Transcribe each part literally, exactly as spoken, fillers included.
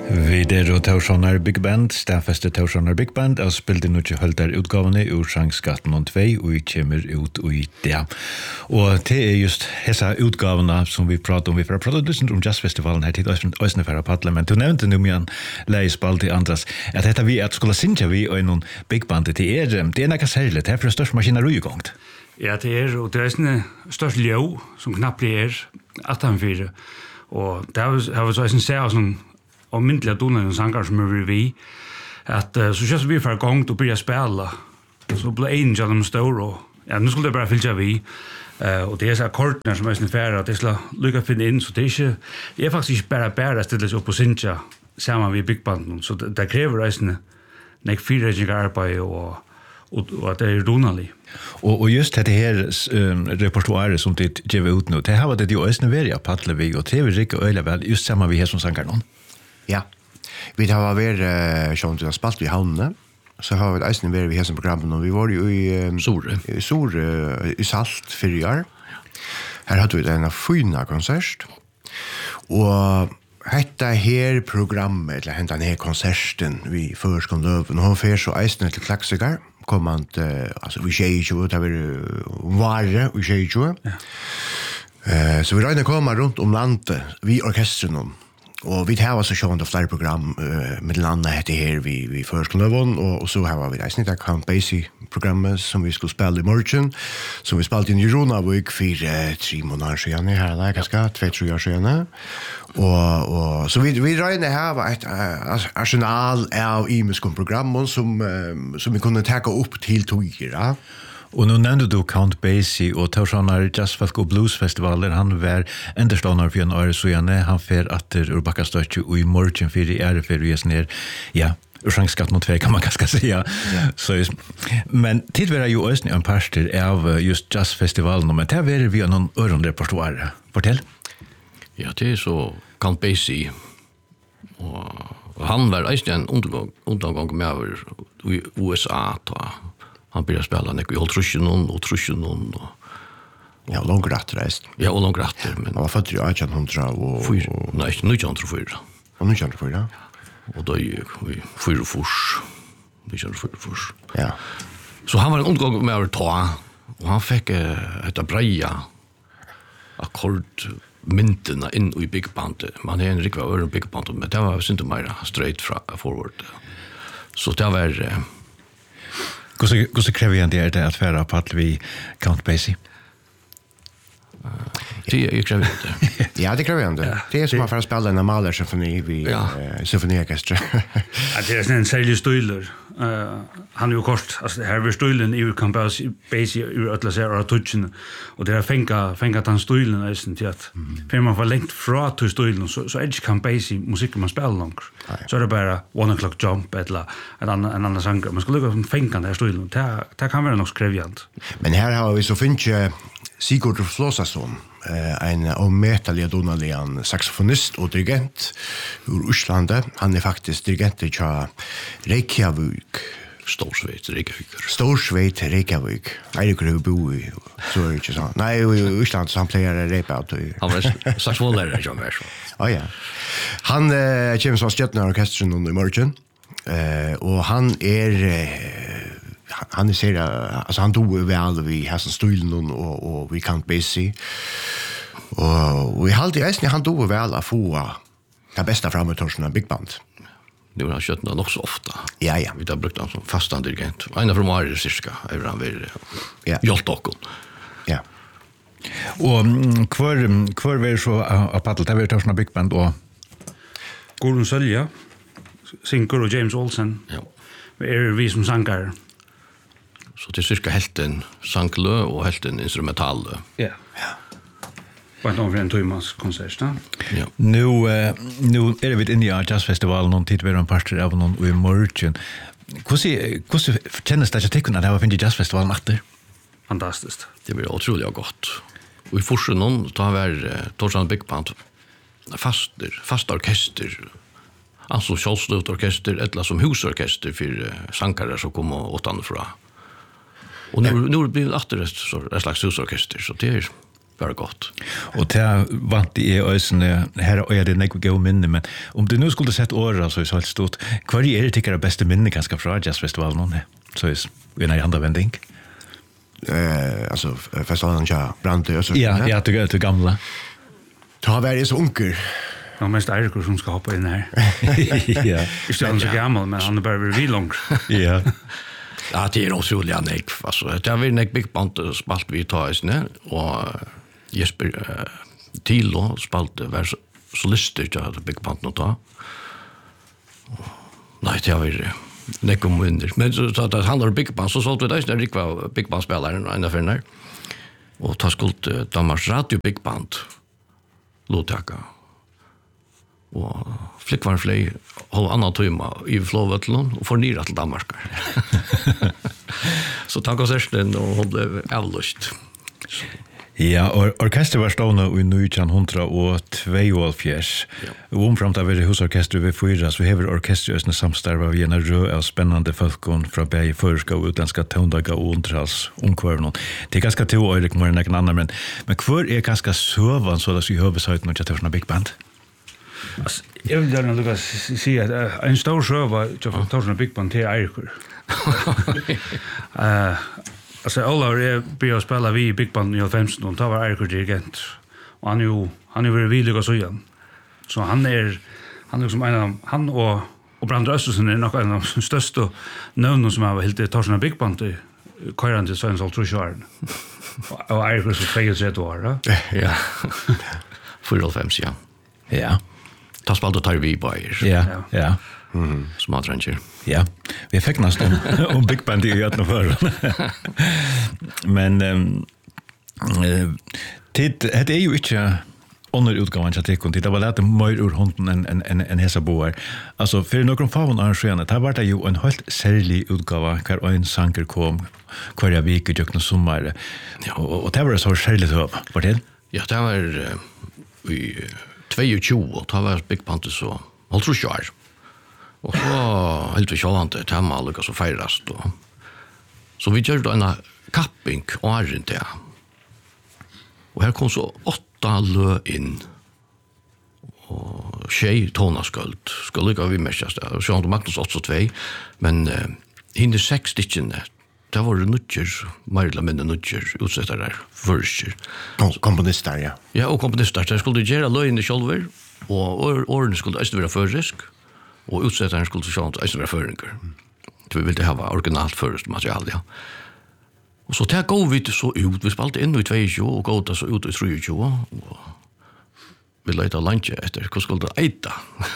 Vi der og Torsjonar Big Band, stafeste Torsjonar Big Band, og spilte nå ikke holdt der utgavene ur Sangskatten og tvei, og vi kommer ut i det. Og det er just hessa utgavene som vi prater om. Vi får prate litt om jazzfestivalen her til Øsne for Padle, men du nevnte nå mye leiespalt i andras, at dette vi at skulle synge vi og noen Big Band, det er, det er noe særlig, det er for det største maskineri i gang. Ja, det er, og det er sånn størst ljø, som knapt er attenfire, og det har vi så en se av sånn og myndelig donen sanger som er vi, at uh, så kjøs vi for gang til å begynne å spille, så ble en av dem stor, og ja, nå skulle det bare fylle vi, uh, og det er så akkordene som er sånn færre, at det skal lykke å finne inn, så det er ikke, det er faktisk ikke bare bare stille seg opp og synge sammen med Big Banden, så det, det krever reisende nek fyrregjeng arbeid, og, og, og at det er donelig. Og, og just dette her um, repertoaret som det gjør ut nå, det har vært det jo også vært av Padle vi, og det er vi ikke øyelig vel, just sammen med her som sanger noen. Ja, vi har vært uh, sånn til å spalt i havnene, så har vi eisen vært i hessen programmen, og vi var jo i um, Sore, i, Sore, uh, i Salt fyrir år. Her hadde vi en fyna konsert, og hetta her programmet, eller henta her konserten, vi først kom løven, og hun fyrer så eisen til Klaksigar, kommand, uh, altså vi skjer ikke, det var vare, vi skjer ikke. Ja. Uh, så vi regner komme rundt om landet, vi orkestren om, og vi har så sjående flere program uh, med landet etter her vi, vi først løven, og, og så har vi reisning til Count Basie-programmet som vi skulle spille i morgen, som vi spilte inn i Ronavik for uh, tre måneder siden, her er det ganske, tve-tre år siden. Og, og, så vi, vi regner her et uh, arsenal av imiske programmer som, uh, som vi kunne ta opp til togere, ja. Og nå nevnte du Count Basie og Torsjonar Jazzfolk og Bluesfestivaler. Han var enderstående for en år så gjerne. Han fer atter ur Bakkastøtje og i morgen for i ære for vi er ned. Ja, ur Sangskatten og tvei kan man ganske si. Ja. Så, men tid var jo også en parster av just jazzfestivalen, men det var vi noen øren repertoarer. Fortell. Ja, det er så Count Basie. Og han var også en undergang, undergang med over i U S A, da. Han började spela när jag trushen någon och trushen någon och ja, långt rätt rest. Ja, och långt rätt men han var född i arton hundra och fyra, nej, nu kan jag fyra. Och nu kan jag fyra. Och då är vi fyra fors. Vi kör fyra fors. Ja. Så han var en undergång med att ta och han fick ett breja ackord mynterna in i Big Band. Man är en riktigt över Big Band men det var inte mer straight forward. Så det var Hur så kräver jag det att färra på att vi Count Basie? Det är kräver inte. Ja, det kräver jag inte. Det är som att fara spela en Mahler symfoni vid ja. uh, symfoniorkestret. Ja, det är en särskild stöjler. Uh, han är ju kort, alltså här var stöjlen i Count Basie ur att läsa touchen och det har fänga fänga den stöjlen nästan till att för man får längt från till stöjlen så så är det Count Basie musik man spelar långt. Så är det bara one o'clock jump eller en annan en annan sång. Man skulle gå fänga den stöjlen. Det det kan vara nog skrivjant. Men här har vi så finns Sigurd Flåsason, en omätlig donalian saxofonist och dirigent ur Oslandet. Han är faktiskt dirigent i Reykjavik. Storsveit, Reykjavik. Storsveit, Reykjavik. Eirik har bo i, så är det inte så. Nej, i Osland så han plejer repa out. Han var saxofonlärare, John Mershaw. Ja, ja. Han uh, kommer som stjärnorkestern under morgon. Uh, och han är... Uh, han är ser alltså han tog väl vi har sån stolen och och vi Count Basie och vi hade ju han tog väl att få det bästa framötorsen av Big Band. Det var skött nog så ofta. Ja ja, vi har brukt han som fast dirigent. En av de var cirka över han vill. Ja. Joltokon. Ja. Og kvar kvar var så av Padle det var Torsjonar Big Band og Gordon Sölja, Singer og James Olsen. Ja. Vi är vi som sankar. Så det är cirka hälften sanklö och hälften instrumentallö. Ja. Ja. På en en Thomas konsert. Ja. Nu uh, nu är vi inne i jazzfestivalen någon tid vi en parter av någon i morgon. Hur hur känns det att tycka att det har funnits jazzfestivalen efter? Fantastiskt. Det blir otroligt gott. Och i forsen någon tar vi Torsjonar Big Band faster, fast orkester. Alltså självständigt orkester eller som husorkester för sankare som kommer åtanfra. Och nu nu blir det åter ett så ett slags husorkester så det är var gott. Och det vant i ösene, här är det nekva gå minne, men om du nu skulle sett åra så är det helt stort, hva er det tycker bästa minne ganska fra jazzfestivalen? Så är det en andra vändning. Eh, alltså festivalen ja, Brandö och så. Ja, ja, du är gamla. Ta var det så onkel. Ja, mest Eirikur som ska hoppa in här. Ja. Just han är så gammal, men han är bara vid långt. Ja. Ja, det är otroligt nek. Alltså, det har varit nek big band spalt vi tar oss ner och Jesper uh, Tilo spalt var solister till att big band nu ta. Nej, det har varit nek om vinner. Men så, så att det handlar om big band så sålde vi där när det var big band spelaren ända för när. Och ta skuld uh, Danmarks Radio big band låttaka. Og flick var flei halv annan timme i Flåvøtlen og fornyret til Danmark. Så takk oss ersten og hun ble avløst. Ja, or orkester var stående i nitton tjueto. Ja. Og omframt av det husorkester ved fyra, så hever orkesterøsene samstarva av en rød av spennende folkene fra begge førska og utlandska tåndaga og undras omkvarvnån. Det er ganske to øyre kommer enn enn annan, men, men hvor er ganske søvan så det i høvesøyten og ikke til big band? Alltså, jag vill gärna lukka säga att en stor sjöva till Torsson Big Band till Eirikur. Eh, alltså Olav är började att spela vi i Big Band i femton och då var Eirikur dirigent. Och han är ju han är väldigt villig och så igen. Så han är han är liksom en av han och och Brandr Östersen är nog en av de största namnen som har helt Torsson Big Band i Køyran til Svens Altrusjaren. Og Eirikur så tjugotre år, da? Ja. fyrtiofem, ja. Ja. Ta spalt og tar vi bøyer. Ja, ja. Mm. Smadranger. Ja, vi fikk nesten om, om Big Band i gjøtene før. Men um, uh, det er jo ikke under utgaven til tikkun, det var lite mer ur hånden enn en, en, en hesa boer. Altså, for noen faven arrangerende, det var det jo en helt særlig utgave, hver en sanger kom, hver jeg vik i døgnet sommer, ja, og, og det var så særlig høv, var det? Ja, det var uh, i tjueto, det var Big Band så Altrusjar. Og så helt vi sjålande tema lukka så feirast. Og, så vi gjør da en kapping åren til. Og her kom så åtta lø inn. Og tjej tonasköld. Skal lukka vi mestast. Og så hadde Magnus åtta två. Men uh, hinner seks stikkene. Det var nødger, mer eller mindre nødger, utsettere der, førster. Oh, komponister, ja. Ja, og komponister. Det skulle gjøre løgene sjølver, og årene skulle også være førisk, og utsetteren skulle også være føringer. Vi ville ha originalt først material, ja. Og så det går vi så ut. Vi spalte inn i tjueto, og går det så ut i tjuetre, og vi løyte lunch etter, hva skulle det eita?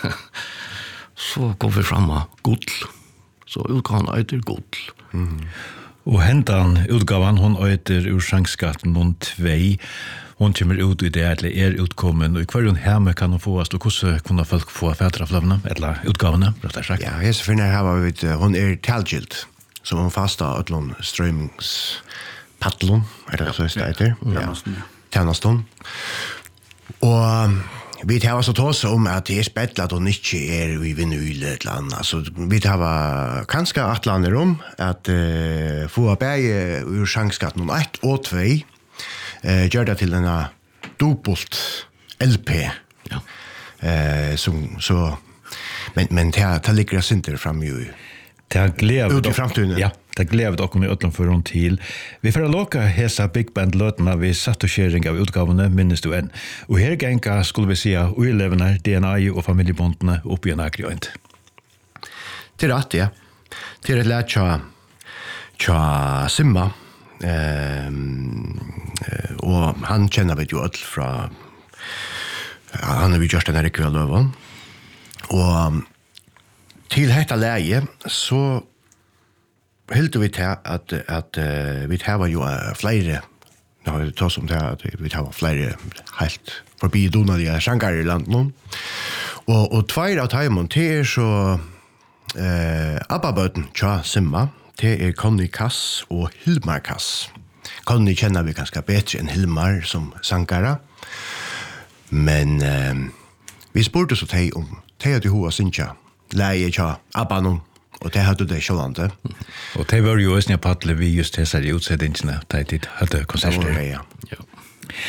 Så kom vi fram av gull. Så utgaven eiter gull. Mm. Og hentan utgaven, hon eiter ur sjangsskatten noen tvei. Hon kommer ut i det, eller er utkommen, og i hver hjemme kan hun fåast, og hvordan kunne folk få fætra flavene, eller utgavene, rett og slett? Ja, jeg så finner her, vi, hon er talgilt, som hon fasta utlån strømmingspaddlon, er det så det heter? Ja, Tjernaston. Og vi tar så tåse om at det er spettlet og ikke er i vinyl et eller annet. Så vi tar kanskje et eller annet om at uh, få begge ur sjangsskatten om ett og tvei, uh, gjør det til denne dobbelt L P. Ja. Uh, som, så, men men det, det ligger jeg sinter frem jo ut i fremtiden. Ja, det glevet dere i øtlen for hon til. Vi får låka hesa Big Band-løtene vi satt og kjering av utgavene, minnes du enn. Og her genka skulle vi si av uelevene, D N A og familiebåndene opp i en akriøynt. Det er rett, ja. Det er et lært tja, tja Simma. Um, og han kjenner vi jo alt fra han har vi gjort denne rekve av løven. Og til dette leie så helt vi til at, at uh, vi tar jo uh, flere nå har vi tatt om det at vi tar flere helt forbi donalige sjanger i landet og, og tveir av teimen til er så uh, Abba-bøten tja Simma til er Conny Kass og Hilmar Kass. Conny kjenner vi ganske bedre enn Hilmar som sangare, men uh, vi spurte så teg om teg at hoa synkja leie tja Abba-nun, og det hadde det sjålande. Og det var jo også nye paddle vi just hesar i utsettingsene, det er ditt hadde konserter. Ja. Ja.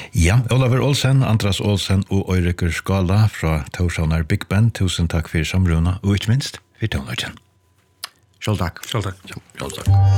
Ja, Oliver Olsen, Andras Olsen og Øyreker Skala fra Torshavnar Big Band. Tusen takk for samruna, og ikke minst, for tonlagen. Sjål takk. Sjål takk. Ja, takk.